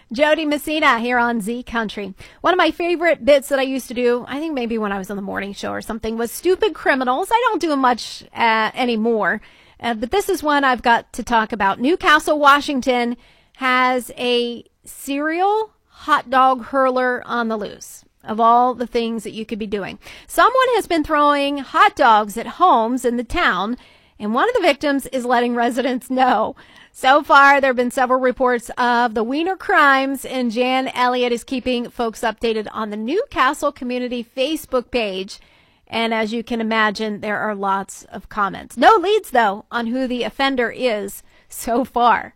Jody Messina here on Z Country. One of my favorite bits that I used to do, I think maybe when I was on the morning show or something, was Stupid Criminals. I don't do much anymore, but this is one I've got to talk about. Newcastle, Washington has a serial hot dog hurler on the loose. Of all the things that you could be doing, someone has been throwing hot dogs at homes in the town, and one of the victims is letting residents know. So far, there have been several reports of the Wiener crimes, and Jan Elliott is keeping folks updated on the Newcastle Community Facebook page. And as you can imagine, there are lots of comments. No leads, though, on who the offender is so far.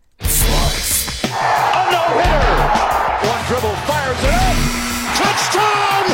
A no-hitter! One dribble, fires it up! Touchdown!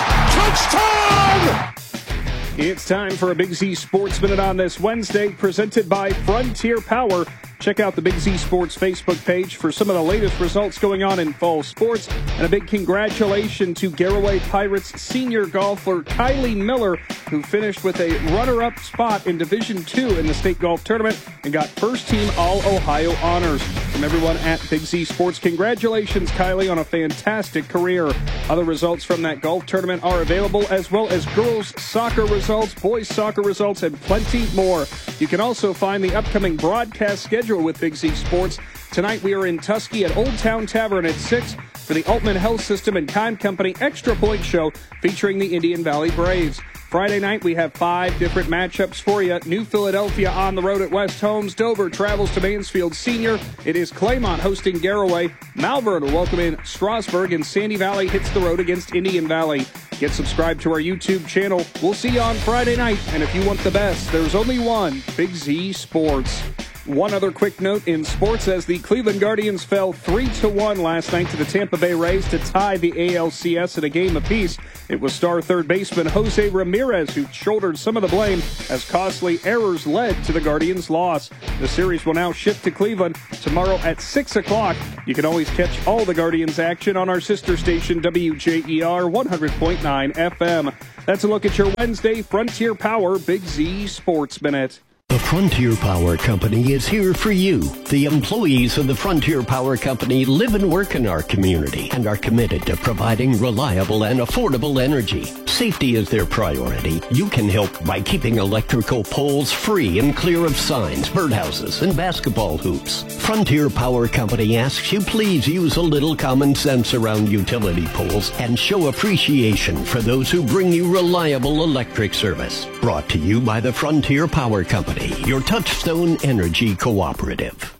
Touchdown! It's time for a Big Z Sports Minute on this Wednesday, presented by Frontier Power. Check out the Big Z Sports Facebook page for some of the latest results going on in fall sports. And a big congratulations to Garaway Pirates senior golfer Kylie Miller, who finished with a runner-up spot in Division II in the state golf tournament and got first-team All-Ohio honors. From everyone at Big Z Sports, congratulations, Kylie, on a fantastic career. Other results from that golf tournament are available, as well as girls' soccer results, boys' soccer results, and plenty more. You can also find the upcoming broadcast schedule with Big Z Sports. Tonight we are in Tusky at Old Town Tavern at 6 for the Altman Health System and Kime Company Extra Point Show featuring the Indian Valley Braves. Friday night we have 5 different matchups for you. New Philadelphia on the road at West Holmes. Dover travels to Mansfield Senior. It is Claymont hosting Garaway. Malvern will welcome in Strasburg, and Sandy Valley hits the road against Indian Valley. Get subscribed to our YouTube channel. We'll see you on Friday night, and if you want the best, there's only one, Big Z Sports. One other quick note in sports, as the Cleveland Guardians fell 3-1 last night to the Tampa Bay Rays to tie the ALCS at a game apiece. It was star third baseman Jose Ramirez who shouldered some of the blame as costly errors led to the Guardians' loss. The series will now shift to Cleveland tomorrow at 6 o'clock. You can always catch all the Guardians action on our sister station WJER 100.9 FM. That's a look at your Wednesday Frontier Power Big Z Sports Minute. The Frontier Power Company is here for you. The employees of the Frontier Power Company live and work in our community and are committed to providing reliable and affordable energy. Safety is their priority. You can help by keeping electrical poles free and clear of signs, birdhouses, and basketball hoops. Frontier Power Company asks you please use a little common sense around utility poles and show appreciation for those who bring you reliable electric service. Brought to you by the Frontier Power Company, your Touchstone Energy Cooperative.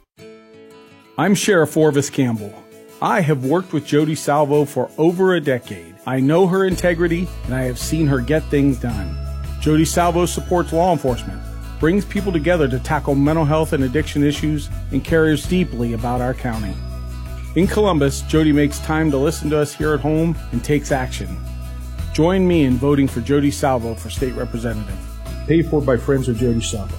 I'm Sheriff Orvis Campbell. I have worked with Jody Salvo for over a decade. I know her integrity, and I have seen her get things done. Jody Salvo supports law enforcement, brings people together to tackle mental health and addiction issues, and cares deeply about our county. In Columbus, Jody makes time to listen to us here at home and takes action. Join me in voting for Jody Salvo for state representative. Paid for by friends of Jody Salvo.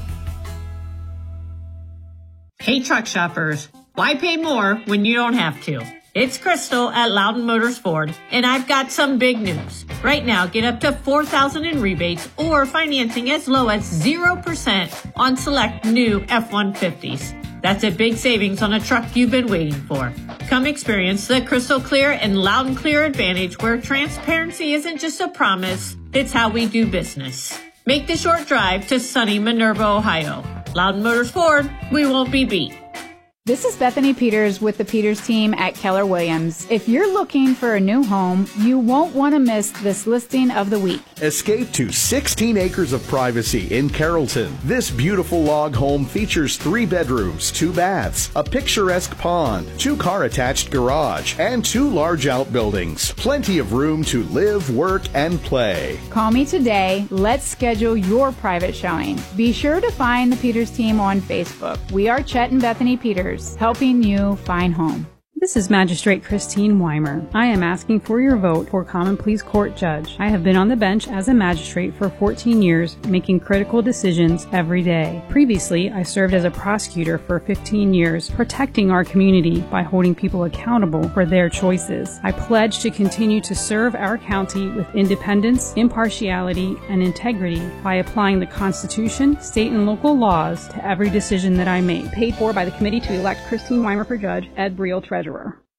Hey, truck shoppers, why pay more when you don't have to? It's Crystal at Loudon Motors Ford, and I've got some big news. Right now, get up to $4,000 in rebates or financing as low as 0% on select new F-150s. That's a big savings on a truck you've been waiting for. Come experience the Crystal Clear and Loudon Clear advantage, where transparency isn't just a promise, it's how we do business. Make the short drive to sunny Minerva, Ohio. Loudon Motors Ford, we won't be beat. This is Bethany Peters with the Peters team at Keller Williams. If you're looking for a new home, you won't want to miss this listing of the week. Escape to 16 acres of privacy in Carrollton. This beautiful log home features 3 bedrooms, 2 baths, a picturesque pond, 2-car attached garage, and 2 large outbuildings. Plenty of room to live, work, and play. Call me today. Let's schedule your private showing. Be sure to find the Peters team on Facebook. We are Chet and Bethany Peters, helping you find home. This is Magistrate Christine Weimer. I am asking for your vote for Common Pleas Court Judge. I have been on the bench as a magistrate for 14 years, making critical decisions every day. Previously, I served as a prosecutor for 15 years, protecting our community by holding people accountable for their choices. I pledge to continue to serve our county with independence, impartiality, and integrity by applying the Constitution, state and local laws to every decision that I make. Paid for by the Committee to Elect Christine Weimer for Judge, Ed Briel, Treasurer.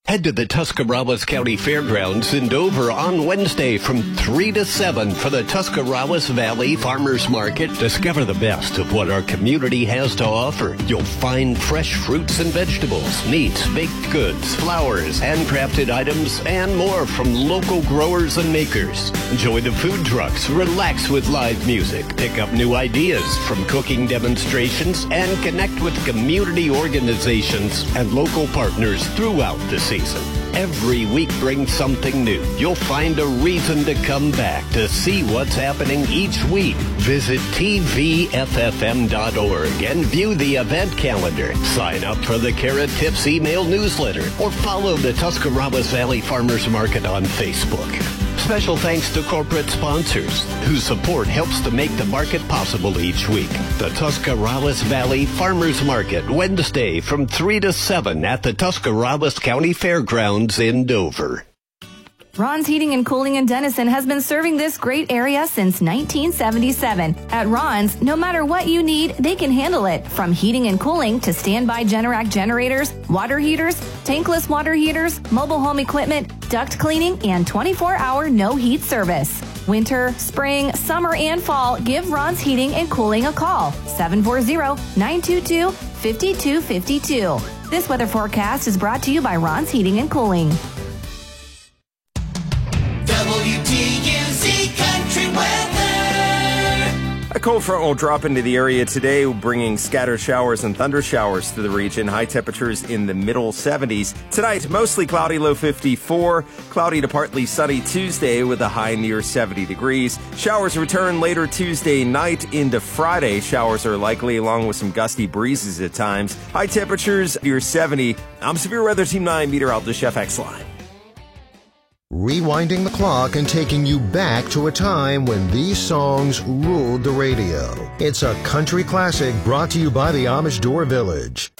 Head to the Tuscarawas County Fairgrounds in Dover on Wednesday from 3 to 7 for the Tuscarawas Valley Farmers Market. Discover the best of what our community has to offer. You'll find fresh fruits and vegetables, meats, baked goods, flowers, handcrafted items, and more from local growers and makers. Enjoy the food trucks, relax with live music, pick up new ideas from cooking demonstrations, and connect with community organizations and local partners throughout the season. Every week brings something new. You'll find a reason to come back to see what's happening each week. Visit tvffm.org and view the event calendar. Sign up for the Carrot Tips email newsletter or follow the Tuscarawas Valley Farmers Market on Facebook. Special thanks to corporate sponsors whose support helps to make the market possible each week. The Tuscarawas Valley Farmers Market, Wednesday from 3 to 7 at the Tuscarawas County Fairgrounds in Dover. Ron's Heating and Cooling in Denison has been serving this great area since 1977. At Ron's, no matter what you need, they can handle it. From heating and cooling to standby Generac generators, water heaters, tankless water heaters, mobile home equipment, duct cleaning, and 24-hour no-heat service. Winter, spring, summer, and fall, give Ron's Heating and Cooling a call. 740-922-5252. This weather forecast is brought to you by Ron's Heating and Cooling. WTUZ Country Weather. A cold front will drop into the area today, bringing scattered showers and thunder showers to the region. High temperatures in the middle 70s. Tonight, mostly cloudy, low 54. Cloudy to partly sunny Tuesday with a high near 70 degrees. Showers return later Tuesday night into Friday. Showers are likely along with some gusty breezes at times. High temperatures near 70. I'm Severe Weather Team 9 meteorologist Jeff Exline. Rewinding the clock and taking you back to a time when these songs ruled the radio. It's a country classic brought to you by the Amish Door Village.